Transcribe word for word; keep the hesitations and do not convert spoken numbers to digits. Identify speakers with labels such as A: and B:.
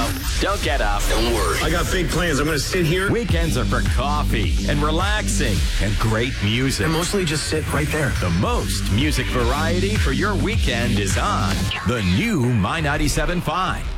A: No, don't get up.
B: Don't worry.
C: I got big plans. I'm going to sit here.
A: Weekends are for coffee and relaxing and great music.
C: And mostly just sit right there.
A: The most music variety for your weekend is on the new My ninety-seven point five.